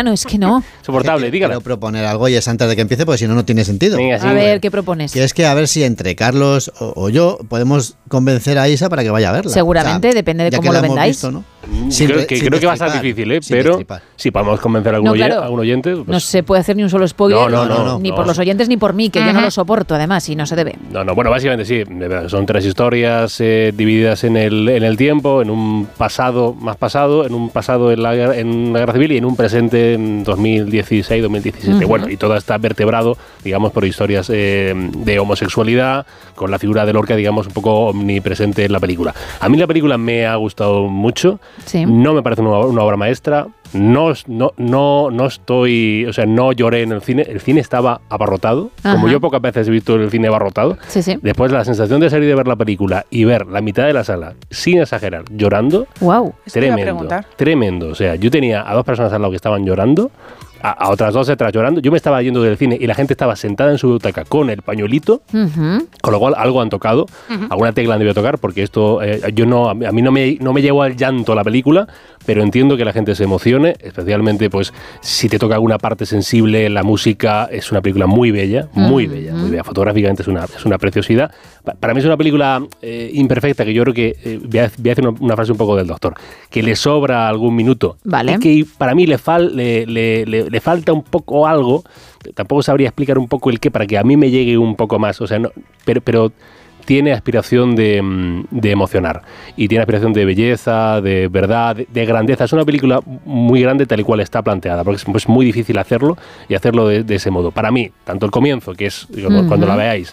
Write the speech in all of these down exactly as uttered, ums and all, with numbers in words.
plano, es que no. Soportable, dígalo. Quiero proponer algo y es antes de que empiece, porque si no, no tiene sentido. Venga, sí, A bueno. ver, ¿qué propones? Que es que a ver si entre Carlos o, o yo podemos convencer a Isa para que vaya a verla. Seguramente, O sea, depende de ya cómo que lo la hemos vendáis. visto, ¿no? Mm, Sin creo re- que, sin creo que va a estar destripar, difícil, ¿eh? sin Pero destripar. si podemos convencer a algún, No, oye- claro. algún oyente... Pues, No se puede hacer ni un solo spoiler, No, no, no, no, ni no. por los oyentes ni por mí, que yo no lo soporto, además, y no se debe. No, no, bueno, básicamente sí. de verdad, Son tres historias eh, divididas en el, en el tiempo, en un pasado más pasado, en un pasado en la, guerra- en la guerra civil y en un presente en dos mil dieciséis, dos mil diecisiete. Ujú. Bueno, y todo está vertebrado, digamos, por historias eh, de homosexualidad, con la figura de Lorca, digamos, un poco omnipresente en la película. A mí la película me ha gustado mucho. Sí. No me parece una, una obra maestra. No, no, no, no estoy, o sea, no lloré en el cine. El cine estaba abarrotado, como Ajá. yo pocas veces he visto el cine abarrotado. Sí, sí. Después la sensación de salir de ver la película y ver la mitad de la sala, sin exagerar, llorando, Wow. Eso te iba a tremendo, preguntar. tremendo. O sea, yo tenía a dos personas al lado que estaban llorando, a, a otras dos detrás llorando. Yo me estaba yendo del cine y la gente estaba sentada en su butaca con el pañuelito, Ujú. con lo cual algo han tocado, alguna tecla han debido tocar, porque esto, eh, yo no, a mí no me, no me llevó al llanto la película, pero entiendo que la gente se emocione, especialmente pues si te toca alguna parte sensible, la música. Es una película muy bella, muy bella, muy bella, fotográficamente es una, es una preciosidad. Pa- Para mí es una película eh, imperfecta, que yo creo que, eh, voy, a, voy a hacer una, una frase un poco del doctor, que le sobra algún minuto, Vale. y que para mí le, fal, le, le, le, le falta un poco algo, tampoco sabría explicar un poco el qué, para que a mí me llegue un poco más, o sea, no, pero... pero tiene aspiración de, mm, de emocionar y tiene aspiración de belleza, de verdad, de, de grandeza. Es una película muy grande tal y cual está planteada, porque es, es muy difícil hacerlo y hacerlo de, de ese modo. Para mí, tanto el comienzo, que es cuando, Ujú. cuando la veáis,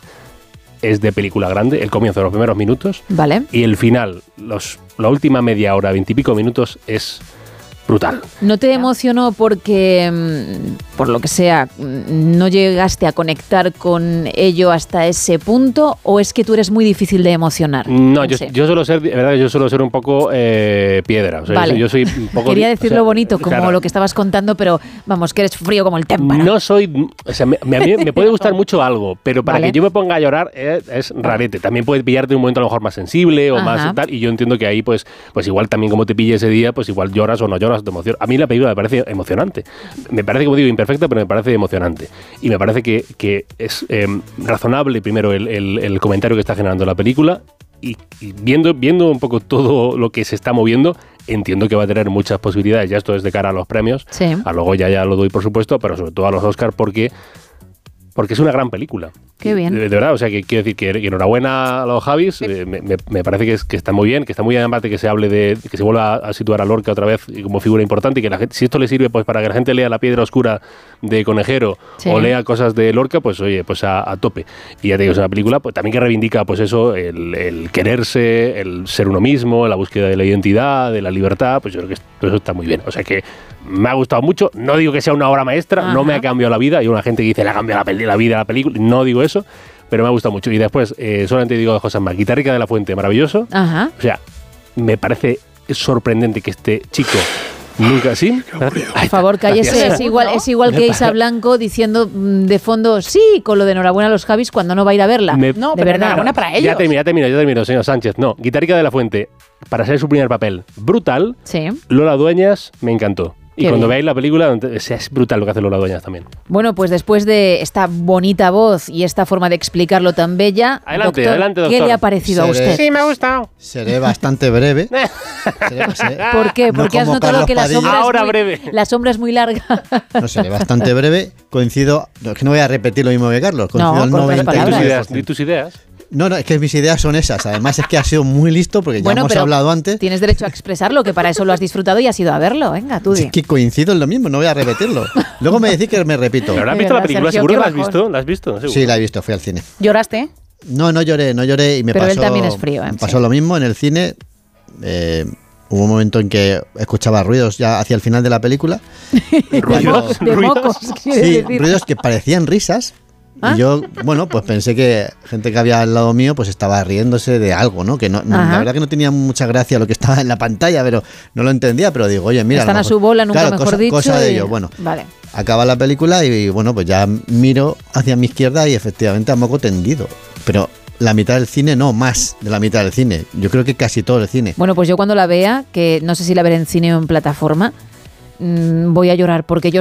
es de película grande, el comienzo de los primeros minutos, Vale. y el final, los, la última media hora, veintipico minutos, es brutal. ¿No te emocionó porque, mm, por lo que sea, mm, no llegaste a conectar con ello hasta ese punto, o es que tú eres muy difícil de emocionar? No, yo, sé. yo suelo ser, de verdad, yo suelo ser un poco eh, piedra. O sea, Vale. yo, soy- yo soy un poco. Quería o decirlo sea, bonito, como claro. lo que estabas contando, pero vamos, que eres frío como el témpano. No soy, o sea, me, me- a mí me puede gustar mucho algo, pero para Vale. que yo me ponga a llorar es, es rarete. También puede pillarte en un momento a lo mejor más sensible o Ajá. más tal, y yo entiendo que ahí, pues, pues igual también como te pille ese día, pues igual lloras o no lloras de emoción. A mí la película me parece emocionante. Me parece, como digo, imperfecta, pero me parece emocionante. Y me parece que, que es eh, razonable primero el, el- el comentario que está generando la película. Y, y viendo, viendo un poco todo lo que se está moviendo, entiendo que va a tener muchas posibilidades. Ya esto es de cara a los premios. Sí. A luego ya, ya lo doy, por supuesto, pero sobre todo a los Oscar porque, porque es una gran película. Qué bien. De, de verdad, o sea, que quiero decir que, que enhorabuena a los Javis. eh, me, me- me parece que, es, que está muy bien, que está muy bien además de que se hable de, que se vuelva a situar a Lorca otra vez como figura importante y que la gente, si esto le sirve pues para que la gente lea La piedra oscura de Conejero Sí. o lea cosas de Lorca, pues oye, pues a, a tope. Y ya te digo, es una película pues, también que reivindica pues eso, el, el quererse, el ser uno mismo, la búsqueda de la identidad, de la libertad, pues yo creo que todo eso está muy bien. O sea que me ha gustado mucho. No digo que sea una obra maestra, Ajá. no me ha cambiado la vida. Hay una gente que dice, le ha cambiado la, peli- la vida a la película. No digo eso, pero me ha gustado mucho. Y después, eh, solamente digo dos cosas más. Guitarrica de la Fuente, maravilloso. Ajá. O sea, me parece sorprendente que este chico nunca... ¿Sí? Por favor, cállese. Gracias. Es igual, es igual que Isa Blanco diciendo mm, de fondo, sí, con lo de enhorabuena a los Javis cuando no va a ir a verla. Me- No, de pero verdad. enhorabuena para ellos. Ya termino, ya termino, ya termino, señor Sánchez. No, Guitarrica de la Fuente, para ser su primer papel, brutal. Sí. Lola Dueñas, me encantó. Y Qué cuando bien. veáis la película, o sea, es brutal lo que hace Lola Dueñas también. Bueno, pues después de esta bonita voz y esta forma de explicarlo tan bella, Adelante, doctor, adelante, ¿qué doctor. le ha parecido a Seré- usted? me ha gustado. Seré bastante breve. Seré- seré- ¿Por qué? no Porque has como notado Carlos que la Padilla. sombra, Ahora es muy, breve. la sombra es muy larga. No, seré bastante breve. Coincido, no, es que no voy a repetir lo mismo que Carlos. Coincido No, al con otras Di tus palabras. ideas, di tus ideas. No, no, es que mis ideas son esas. Además es que ha sido muy listo porque ya Bueno, hemos pero hablado antes. Tienes derecho a expresarlo, que para eso lo has disfrutado y has ido a verlo. Venga, tú di. Es que coincido en lo mismo, no voy a repetirlo. Luego me decís que me repito. ¿Pero has De visto la verdad, película? Sergio, ¿Seguro qué que la has bajón. visto? ¿La has visto? Seguro. Sí, la he visto, fui al cine. ¿Lloraste? No, no lloré, no lloré y me Pero él pasó. también es frío, ¿eh? Me pasó Sí. lo mismo en el cine. eh, hubo un momento en que escuchaba ruidos ya hacia el final de la película. ¿Ruidos? De ¿Ruidos? mocos, quiere Sí, decir. ruidos que parecían risas. ¿Ah? Y yo, bueno, pues pensé que gente que había al lado mío pues estaba riéndose de algo, ¿no? Que no, no- Ajá. la verdad que no tenía mucha gracia lo que estaba en la pantalla, pero no lo entendía, pero digo, oye, mira. Están lo a mejor- su bola, nunca claro, mejor cosa, dicho. cosa de y- ello. Bueno, Vale. acaba la película y, bueno, pues ya miro hacia mi izquierda y efectivamente a moco tendido. Pero la mitad del cine, no, más de la mitad del cine. Yo creo que casi todo el cine. Bueno, pues yo cuando la vea, que no sé si la veré en cine o en plataforma, mm, voy a llorar porque yo